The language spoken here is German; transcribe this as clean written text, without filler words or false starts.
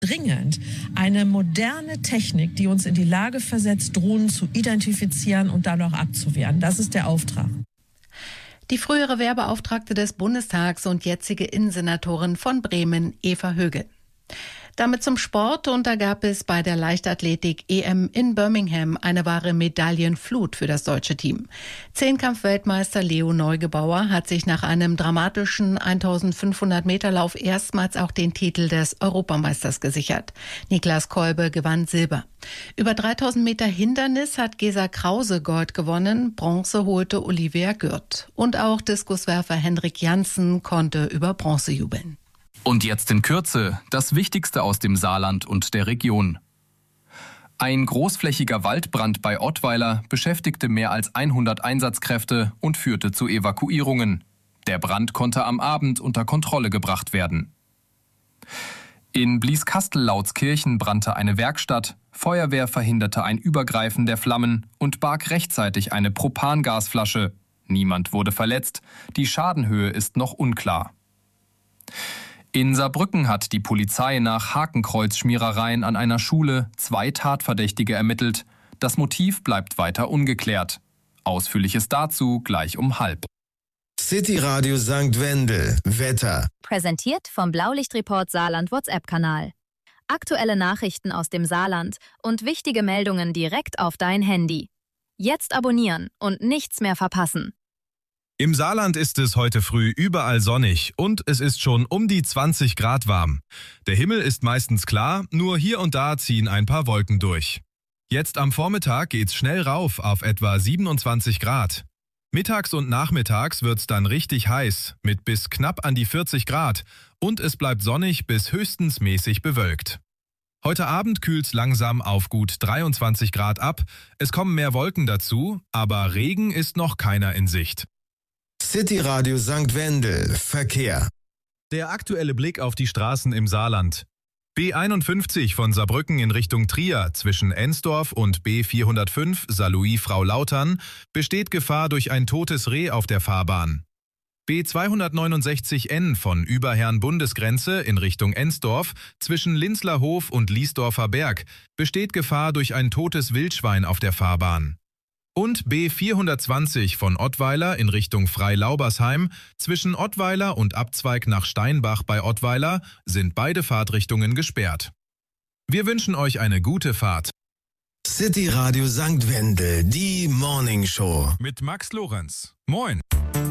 dringend eine moderne Technik, die uns in die Lage versetzt, Drohnen zu identifizieren und dann auch abzuwehren. Das ist der Auftrag. Die frühere Wehrbeauftragte des Bundestags und jetzige Innensenatorin von Bremen, Eva Högel. Damit zum Sport, und da gab es bei der Leichtathletik-EM in Birmingham eine wahre Medaillenflut für das deutsche Team. Zehnkampf-Weltmeister Leo Neugebauer hat sich nach einem dramatischen 1500-Meter-Lauf erstmals auch den Titel des Europameisters gesichert. Niklas Kolbe gewann Silber. Über 3000 Meter Hindernis hat Gesa Krause Gold gewonnen, Bronze holte Olivia Gürt. Und auch Diskuswerfer Henrik Janssen konnte über Bronze jubeln. Und jetzt in Kürze das Wichtigste aus dem Saarland und der Region. Ein großflächiger Waldbrand bei Ottweiler beschäftigte mehr als 100 Einsatzkräfte und führte zu Evakuierungen. Der Brand konnte am Abend unter Kontrolle gebracht werden. In Blieskastel-Lautskirchen brannte eine Werkstatt, Feuerwehr verhinderte ein Übergreifen der Flammen und barg rechtzeitig eine Propangasflasche. Niemand wurde verletzt, die Schadenhöhe ist noch unklar. In Saarbrücken hat die Polizei nach Hakenkreuzschmierereien an einer Schule 2 Tatverdächtige ermittelt. Das Motiv bleibt weiter ungeklärt. Ausführliches dazu gleich um 12:30. City Radio St. Wendel. Wetter. Präsentiert vom Blaulichtreport Saarland WhatsApp-Kanal. Aktuelle Nachrichten aus dem Saarland und wichtige Meldungen direkt auf dein Handy. Jetzt abonnieren und nichts mehr verpassen. Im Saarland ist es heute früh überall sonnig und es ist schon um die 20 Grad warm. Der Himmel ist meistens klar, nur hier und da ziehen ein paar Wolken durch. Jetzt am Vormittag geht's schnell rauf auf etwa 27 Grad. Mittags und nachmittags wird's dann richtig heiß, mit bis knapp an die 40 Grad, und es bleibt sonnig bis höchstens mäßig bewölkt. Heute Abend kühlt's langsam auf gut 23 Grad ab, es kommen mehr Wolken dazu, aber Regen ist noch keiner in Sicht. City Radio St. Wendel. Verkehr. Der aktuelle Blick auf die Straßen im Saarland. B51 von Saarbrücken in Richtung Trier zwischen Ensdorf und B405 Saarlouis-Frau-Lautern besteht Gefahr durch ein totes Reh auf der Fahrbahn. B269N von Überherrn-Bundesgrenze in Richtung Ensdorf zwischen Linzlerhof und Liesdorfer Berg besteht Gefahr durch ein totes Wildschwein auf der Fahrbahn. Und B420 von Ottweiler in Richtung Freilaubersheim zwischen Ottweiler und Abzweig nach Steinbach bei Ottweiler sind beide Fahrtrichtungen gesperrt. Wir wünschen euch eine gute Fahrt. City Radio St. Wendel, die Morning Show. Mit Max Lorenz. Moin.